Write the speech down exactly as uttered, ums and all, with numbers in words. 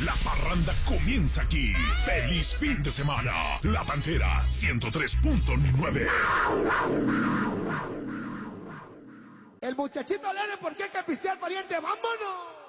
La parranda comienza aquí. ¡Feliz fin de semana! La Pantera ciento tres punto nueve. El muchachito alegre, ¿por qué hay que pistear, pariente? ¡Vámonos!